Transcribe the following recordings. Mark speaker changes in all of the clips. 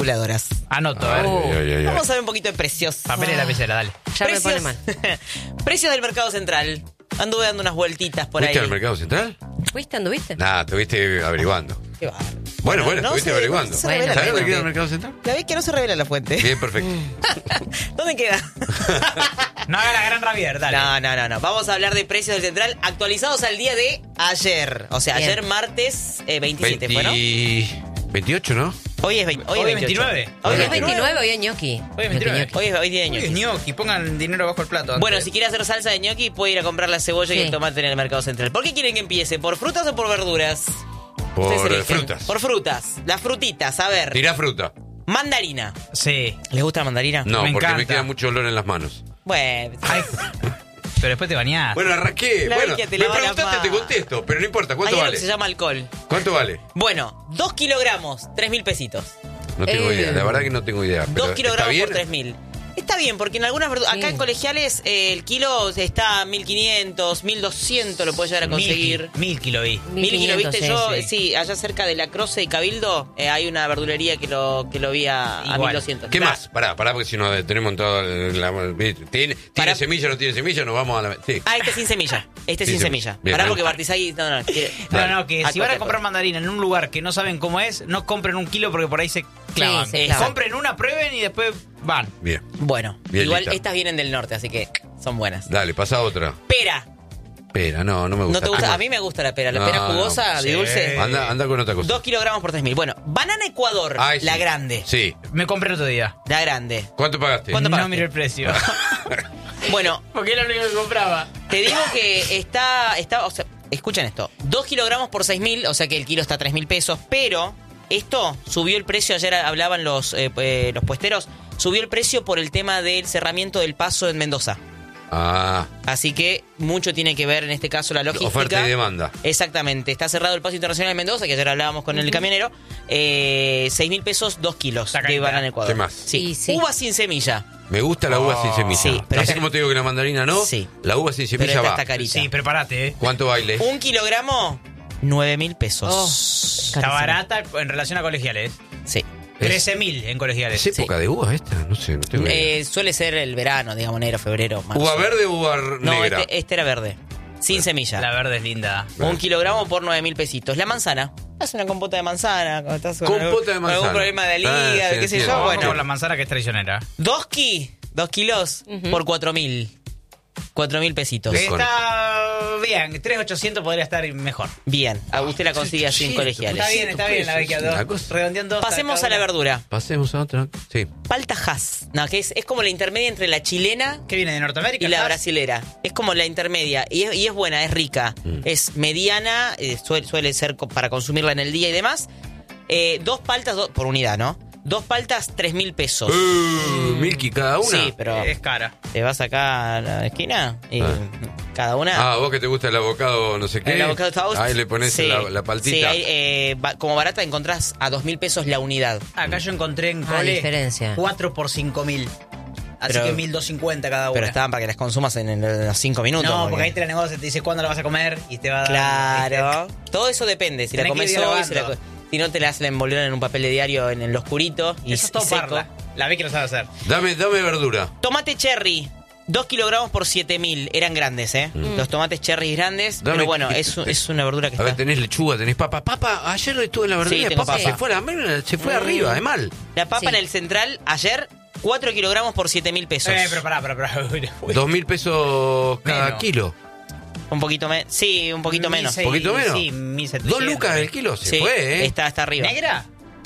Speaker 1: calculadoras.
Speaker 2: Anoto, a ver.
Speaker 1: Vamos a ver un poquito de precios.
Speaker 2: Papel y lapicera, dale.
Speaker 3: Ya me pone mal.
Speaker 1: Precios del mercado central. Anduve dando unas vueltitas por ahí.
Speaker 4: ¿Fuiste al mercado central?
Speaker 3: ¿Fuiste, anduviste?
Speaker 4: Nah, estuviste averiguando.
Speaker 1: Qué bárbaro.
Speaker 4: Bueno,
Speaker 1: no
Speaker 4: estuviste
Speaker 1: se-
Speaker 4: averiguando.
Speaker 1: no se revela
Speaker 4: ¿Sabés
Speaker 1: la
Speaker 4: dónde queda el
Speaker 1: fuente.
Speaker 4: mercado central?
Speaker 1: La vez que no se revela la fuente.
Speaker 4: Bien, perfecto.
Speaker 1: ¿Dónde queda?
Speaker 2: No haga la gran Javier, dale.
Speaker 1: No. Vamos a hablar de precios del central actualizados al día de ayer. O sea,
Speaker 3: Bien.
Speaker 1: ayer martes 27 fue, ¿no?
Speaker 4: 28, ¿no?
Speaker 1: Hoy es 28.
Speaker 2: Hoy es 29.
Speaker 1: Hoy
Speaker 3: Hoy
Speaker 1: es
Speaker 3: es 29, hoy es ñoqui.
Speaker 2: Hoy es 29.
Speaker 1: Hoy es día de
Speaker 2: Uy,
Speaker 1: ñoquis.
Speaker 2: gnocchi, pongan dinero bajo el plato.
Speaker 1: Bueno,
Speaker 2: antes.
Speaker 1: si quiere hacer salsa de ñoqui, puede ir a comprar la cebolla y
Speaker 3: Sí.
Speaker 1: el tomate en el mercado central. ¿Por qué quieren que empiece? ¿Por frutas o por verduras? Ustedes
Speaker 4: Por
Speaker 1: eligen.
Speaker 4: frutas.
Speaker 1: Por frutas. Las frutitas, a ver.
Speaker 4: Tirá fruta.
Speaker 1: Mandarina.
Speaker 2: Sí.
Speaker 1: ¿Les gusta la mandarina?
Speaker 4: No,
Speaker 2: Me
Speaker 4: porque me
Speaker 2: encanta.
Speaker 4: queda mucho olor en las manos.
Speaker 1: Bueno.
Speaker 2: Ay, pero después te bañás.
Speaker 4: Bueno, arranqué.
Speaker 1: La
Speaker 4: Bueno,
Speaker 1: vez que te
Speaker 4: me
Speaker 1: lava las
Speaker 4: preguntaste, te
Speaker 1: manos.
Speaker 4: contesto, pero no importa.
Speaker 1: Hay
Speaker 4: ¿Cuánto
Speaker 1: algo
Speaker 4: vale?
Speaker 1: que se llama alcohol.
Speaker 4: ¿Cuánto vale?
Speaker 1: Bueno, 2 kilogramos, 3.000 pesitos.
Speaker 4: No tengo idea, la verdad que no tengo idea. Pero
Speaker 1: 2 kilogramos
Speaker 4: ¿está
Speaker 1: por
Speaker 4: bien?
Speaker 1: 3.000. Está bien, porque en algunas verduras, acá en Colegiales el kilo está a 1.500, 1.200 lo puedes llegar a conseguir.
Speaker 2: Mil kilo vi.
Speaker 1: 1.500, ¿viste? Yo,
Speaker 2: sí.
Speaker 1: sí, allá cerca de La Croce y Cabildo hay una verdulería que lo vi a
Speaker 2: Igual.
Speaker 1: 1.200.
Speaker 4: ¿Qué
Speaker 1: Claro.
Speaker 4: más? Pará, porque si no tenemos todo. ¿Tiene
Speaker 1: Pará.
Speaker 4: semilla o no tiene semilla? Nos vamos a la. Sí.
Speaker 1: Ah, este sin semilla. Este
Speaker 4: Sin
Speaker 1: sin semilla.
Speaker 4: Bien,
Speaker 1: Pará
Speaker 4: bien.
Speaker 1: porque Bartizay... No,
Speaker 2: No, que si van a comprar mandarina en un lugar que no saben cómo es, no compren un kilo porque por ahí se clavan.
Speaker 3: Sí, se clavan.
Speaker 2: Compren una, prueben y después van.
Speaker 4: Bien.
Speaker 1: Bueno,
Speaker 4: Bien,
Speaker 1: igual
Speaker 4: lista.
Speaker 1: estas vienen del norte, así que son buenas.
Speaker 4: Dale, pasa otra.
Speaker 1: Pera.
Speaker 4: Pera, no me gusta.
Speaker 1: ¿No te gusta?
Speaker 4: ¿Qué
Speaker 1: A mí me gusta la pera. La
Speaker 4: No,
Speaker 1: pera
Speaker 4: no.
Speaker 1: jugosa,
Speaker 2: Sí.
Speaker 1: de dulce.
Speaker 4: Anda con otra cosa.
Speaker 1: 2 kilogramos por 3.000. Bueno, banana Ecuador,
Speaker 4: Ay, sí.
Speaker 1: la grande.
Speaker 4: Sí.
Speaker 2: Me compré el otro día.
Speaker 1: La grande.
Speaker 4: ¿Cuánto pagaste?
Speaker 1: ¿Cuánto
Speaker 2: No
Speaker 1: pagaste?
Speaker 2: miré el precio.
Speaker 1: Bueno,
Speaker 2: Porque era lo único que compraba.
Speaker 1: te digo que está, o sea, escuchen esto. 2 kilogramos por 6.000, o sea que el kilo está a 3.000 pesos, pero esto subió el precio, ayer hablaban los puesteros, subió el precio por el tema del cerramiento del paso en Mendoza.
Speaker 4: Ah,
Speaker 1: Así que mucho tiene que ver en este caso la logística.
Speaker 4: oferta y demanda.
Speaker 1: Exactamente, está cerrado el paso internacional en Mendoza, que ayer hablábamos con el camionero. 6.000 pesos, 2 kilos
Speaker 2: Está
Speaker 1: de
Speaker 2: carita.
Speaker 1: banana Ecuador.
Speaker 4: ¿Qué más?
Speaker 1: Sí.
Speaker 3: Sí.
Speaker 1: Uva sin semilla.
Speaker 4: Me gusta la uva sin semilla.
Speaker 1: Sí, pero
Speaker 4: Así
Speaker 1: esta-
Speaker 4: como te digo que la mandarina no,
Speaker 1: Sí.
Speaker 4: la uva sin
Speaker 1: Pero
Speaker 4: semilla
Speaker 1: esta
Speaker 4: va.
Speaker 1: está carita.
Speaker 2: Sí, prepárate,
Speaker 4: ¿Cuánto baile?
Speaker 1: 1 kilogramo, 9.000 pesos.
Speaker 3: Oh,
Speaker 2: Está barata en relación a colegiales.
Speaker 1: Sí.
Speaker 2: 13.000 en colegiales.
Speaker 4: ¿Es época de uva esta? No sé, no tengo idea.
Speaker 1: Suele ser el verano, digamos, enero, febrero, marzo.
Speaker 4: ¿Uva verde o uva
Speaker 1: No,
Speaker 4: negra?
Speaker 1: este era verde. Sin semilla.
Speaker 2: La verde es linda.
Speaker 1: 1 kilogramo por 9.000 pesitos. La manzana. Es una compota de manzana. Cuando estás con
Speaker 4: Compota de
Speaker 1: con
Speaker 4: manzana.
Speaker 1: algún problema de liga,
Speaker 4: Ah, sí,
Speaker 1: qué sé
Speaker 4: entiendo.
Speaker 1: yo.
Speaker 2: Vamos
Speaker 1: Bueno,
Speaker 2: por la manzana que es traicionera.
Speaker 1: 2 kilos por 4.000. 4.000 pesitos.
Speaker 2: Está bien, 3.800 podría estar mejor.
Speaker 1: Bien, a usted la consigue así en colegiales.
Speaker 2: Está bien la beca.
Speaker 4: Una cosa.
Speaker 2: Redondeando.
Speaker 1: Pasemos a la verdura.
Speaker 4: Pasemos a otra. Sí.
Speaker 1: Palta Hass. No, que es como la intermedia entre la chilena
Speaker 2: ¿Qué viene de Norteamérica?
Speaker 1: y la
Speaker 2: ¿Estás?
Speaker 1: brasilera. Es como la intermedia. Y es buena, es rica. Es mediana, suele ser para consumirla en el día y demás. 2 paltas por unidad, ¿no? 2 paltas, 3.000 pesos.
Speaker 4: Milky cada una.
Speaker 1: Sí, pero
Speaker 2: Es cara.
Speaker 1: te vas acá a la esquina y cada una...
Speaker 4: Ah, vos que te gusta el abocado no sé qué.
Speaker 1: El avocado toast.
Speaker 4: Ahí le pones
Speaker 1: Sí.
Speaker 4: la paltita.
Speaker 1: Sí, ahí, como barata encontrás a 2.000 pesos la unidad.
Speaker 2: Acá yo encontré en
Speaker 3: Ah,
Speaker 2: cole
Speaker 3: diferencia.
Speaker 2: 4 por 5.000. Así
Speaker 1: Pero-
Speaker 2: que 1.250 cada una.
Speaker 1: Pero estaban para que las consumas en los 5 minutos.
Speaker 2: No, porque ahí te la negocia, te dice cuándo la vas a comer y te va a dar.
Speaker 1: Claro. Todo eso depende. Si la
Speaker 2: Tenés que
Speaker 1: comes
Speaker 2: ir
Speaker 1: hoy,
Speaker 2: grabando.
Speaker 1: si no te la hacen envolver en un papel de diario en el oscurito y,
Speaker 2: Eso es
Speaker 1: y
Speaker 2: todo
Speaker 1: seco.
Speaker 2: parla. La vi que lo sabe hacer.
Speaker 4: Dame verdura.
Speaker 1: Tomate cherry. 2 kilogramos por 7.000. Eran grandes, ¿eh? Los tomates cherry grandes.
Speaker 4: Dame-
Speaker 1: pero bueno, es una verdura que
Speaker 4: A ver,
Speaker 1: está...
Speaker 4: tenés lechuga, tenés papa. Papa, ayer estuve en la
Speaker 1: Sí,
Speaker 4: verdulería.
Speaker 1: tengo
Speaker 4: Papa
Speaker 1: papa.
Speaker 4: se fue arriba, de mal.
Speaker 1: La papa
Speaker 3: Sí.
Speaker 1: en el central, ayer, 4 kilogramos por 7.000 pesos.
Speaker 2: Pero pará.
Speaker 4: 2.000 pesos cada
Speaker 2: Menos.
Speaker 4: kilo.
Speaker 1: Un poquito menos. Sí, un poquito menos.
Speaker 4: ¿Un poquito menos?
Speaker 2: Sí, 1.700.
Speaker 4: 2 lucas el kilo, se
Speaker 1: Sí,
Speaker 4: fue, ¿eh?
Speaker 1: está arriba.
Speaker 2: ¿Negra?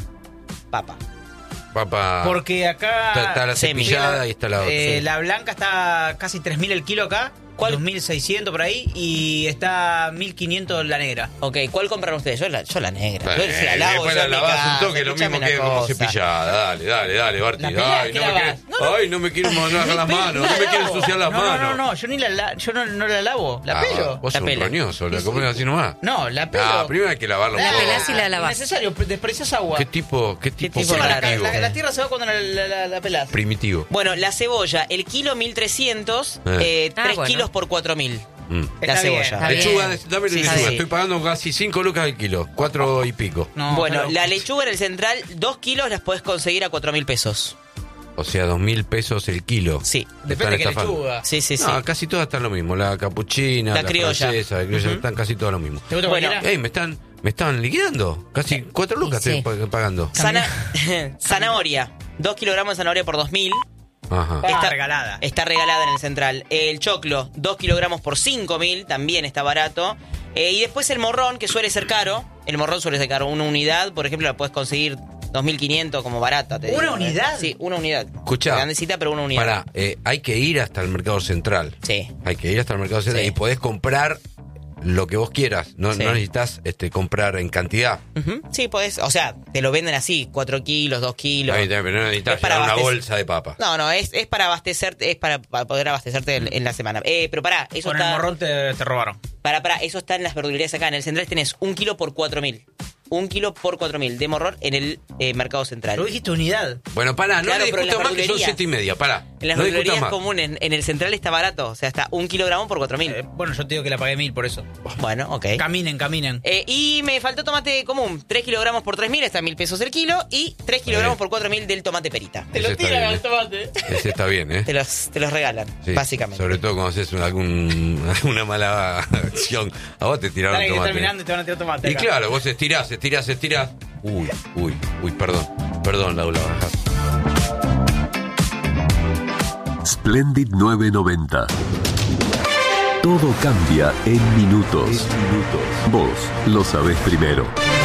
Speaker 1: Papa.
Speaker 4: Papa.
Speaker 2: Porque acá.
Speaker 4: Está la
Speaker 1: semi.
Speaker 4: cepillada y está la otra.
Speaker 1: Sí.
Speaker 2: La blanca está casi 3.000 el kilo acá.
Speaker 1: ¿Cuál?
Speaker 2: 2.600 por ahí. Y está 1.500 la negra.
Speaker 1: Ok, ¿cuál compran ustedes? Yo la negra. Yo la lavo
Speaker 4: después
Speaker 1: yo
Speaker 4: la
Speaker 1: en mi
Speaker 4: lavás
Speaker 1: casa.
Speaker 4: un toque, lo
Speaker 1: Escuchame
Speaker 4: mismo que
Speaker 1: una
Speaker 4: como
Speaker 1: cosa.
Speaker 4: cepillada. Dale, Barty.
Speaker 2: ¿La pelás?
Speaker 4: Ay,
Speaker 2: ¿Qué
Speaker 4: no me
Speaker 2: lavás?
Speaker 4: quiero, ay, no me quiero mojar las manos, no me quiero ensuciar las manos.
Speaker 2: No, yo no la lavo. La pelo.
Speaker 4: Vos
Speaker 1: La
Speaker 4: sos un
Speaker 1: pela.
Speaker 4: roñoso, la comés así nomás.
Speaker 2: No, la pelo.
Speaker 4: Ah, primero hay que lavarlo un
Speaker 3: La
Speaker 4: poco.
Speaker 3: pelás y la lavás.
Speaker 2: Necesario, desperdicias agua.
Speaker 4: ¿Qué tipo
Speaker 1: tipo
Speaker 4: primitivo?
Speaker 1: raro?
Speaker 2: La tierra se va cuando la pelás.
Speaker 4: Primitivo.
Speaker 1: Bueno, la cebolla, el kilo 1.300,
Speaker 4: Ah,
Speaker 1: 3
Speaker 3: bueno.
Speaker 1: kilos por 4.000.
Speaker 2: Está
Speaker 1: la
Speaker 2: bien,
Speaker 1: cebolla.
Speaker 3: está bien.
Speaker 4: Lechuga, dame
Speaker 1: Sí,
Speaker 4: lechuga.
Speaker 1: sí.
Speaker 4: Estoy pagando casi 5 lucas el kilo. 4 y pico.
Speaker 2: No,
Speaker 1: Bueno,
Speaker 2: pero-
Speaker 1: la lechuga en el central, 2 kilos las podés conseguir a 4.000 pesos.
Speaker 4: O sea, 2.000 pesos el kilo.
Speaker 1: Sí.
Speaker 2: Depende
Speaker 4: Están
Speaker 2: de qué
Speaker 4: estafando.
Speaker 2: lechuga.
Speaker 1: Sí, sí, sí.
Speaker 4: No, casi todas están lo mismo. La capuchina,
Speaker 1: La
Speaker 4: la
Speaker 1: criolla.
Speaker 4: francesa, la criolla, están casi todas lo mismo.
Speaker 2: ¿Te gusta
Speaker 1: Bueno,
Speaker 2: cualquiera?
Speaker 4: Ey, me están liquidando. Casi 4 lucas
Speaker 3: Sí.
Speaker 4: estoy pagando.
Speaker 1: Zanahoria. 2 kilogramos de zanahoria por 2.000.
Speaker 4: Ajá.
Speaker 2: Está regalada.
Speaker 1: Está regalada en el central. El choclo, 2 kilogramos por 5.000. También está barato. Y después el morrón, que suele ser caro. El morrón suele ser caro. Una unidad, por ejemplo, la puedes conseguir 2.500 como barata. Te
Speaker 2: ¿Una
Speaker 1: digo, ¿eh?
Speaker 2: unidad?
Speaker 1: Sí, una unidad.
Speaker 4: Escuchá.
Speaker 1: Grandecita, pero una unidad.
Speaker 4: Pará, hay que ir hasta el mercado central.
Speaker 1: Sí.
Speaker 4: Hay que ir hasta el mercado central
Speaker 1: Sí.
Speaker 4: y podés comprar lo que vos quieras. No,
Speaker 1: Sí.
Speaker 4: no necesitas comprar en cantidad.
Speaker 1: Ujú. Sí, podés. O sea, te lo venden así: 4 kilos, 2 kilos.
Speaker 4: Ahí está, pero no necesitas
Speaker 1: Es para
Speaker 4: llevar una
Speaker 1: abastecer-
Speaker 4: bolsa de papa.
Speaker 1: No, es para abastecerte, es para poder abastecerte en la semana. Pero pará, eso
Speaker 2: Con
Speaker 1: está.
Speaker 2: el morrón te robaron.
Speaker 1: Pará, eso está en las verdulerías acá. En el central tenés 1 kilo por 4.000. 1 kilo por 4.000 de morrón en el mercado central.
Speaker 2: Pero dijiste unidad.
Speaker 4: Bueno, pará, no
Speaker 1: Claro,
Speaker 4: le
Speaker 1: pero en
Speaker 4: discutas
Speaker 1: las
Speaker 4: más que son
Speaker 1: verdulerías-
Speaker 4: 7:30. Pará.
Speaker 1: En las
Speaker 4: no discutas
Speaker 1: verdulerías
Speaker 4: más.
Speaker 1: comunes, en el central está barato. O sea, está 1 kilogramo por 4.000.
Speaker 2: Bueno, yo te digo que la pagué 1.000 por eso.
Speaker 1: Bueno, ok.
Speaker 2: Caminen.
Speaker 1: Y me faltó tomate común. 3 kilogramos por 3.000, está 1.000 pesos el kilo. Y 3 kilogramos por 4.000 del tomate perita.
Speaker 4: Ese está bien, ¿eh?
Speaker 1: tomate.
Speaker 4: Ese está bien, ¿eh?
Speaker 1: Te los regalan,
Speaker 4: Sí,
Speaker 1: básicamente.
Speaker 4: Sobre todo cuando haces alguna mala acción. A vos te tiraron
Speaker 2: Dale que
Speaker 4: tomate.
Speaker 2: estás mirando y te van a tirar tomate.
Speaker 4: Y
Speaker 2: acá.
Speaker 4: claro, vos estirás. Uy, perdón, Laura, bajás.
Speaker 5: Splendid 990. Todo cambia en minutos. Vos lo sabés primero.